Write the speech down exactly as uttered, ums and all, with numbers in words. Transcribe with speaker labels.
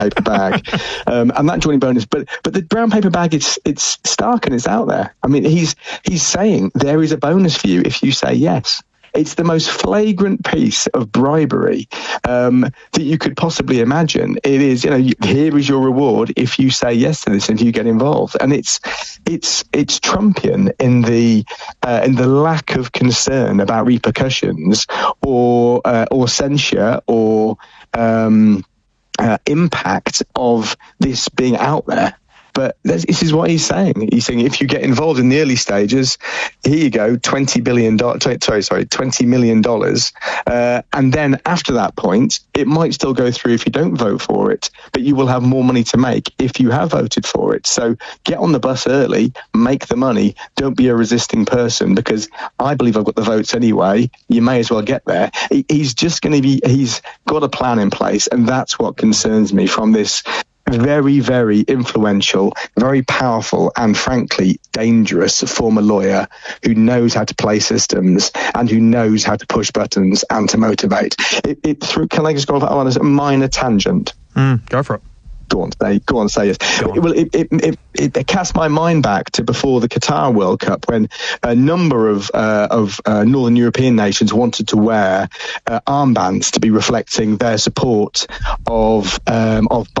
Speaker 1: paper bag, um, and that joining bonus. But but the brown paper bag, it's it's stark and it's out there. I mean, he's he's saying there is a bonus for you if you say yes. It's the most flagrant piece of bribery um, that you could possibly imagine. It is, you know, here is your reward if you say yes to this and if you get involved. And it's it's it's Trumpian in the uh, in the lack of concern about repercussions or uh, or censure or um, uh, impact of this being out there. But this is what he's saying. He's saying if you get involved in the early stages, here you go, twenty billion dollars, sorry, sorry, twenty million dollars. Uh, and then after that point, it might still go through if you don't vote for it, but you will have more money to make if you have voted for it. So get on the bus early, make the money. Don't be a resisting person, because I believe I've got the votes anyway. You may as well get there. He, he's just going to be, he's got a plan in place. And that's what concerns me from this very, very influential, very powerful, and frankly dangerous former lawyer who knows how to play systems and who knows how to push buttons and to motivate. It, it through, can I just go on a minor tangent?
Speaker 2: Mm, go for it.
Speaker 1: Go on, say, go on, say yes. It, well, it, it, it, it, it cast my mind back to before the Qatar World Cup, when a number of uh, of uh, Northern European nations wanted to wear uh, armbands to be reflecting their support of um, of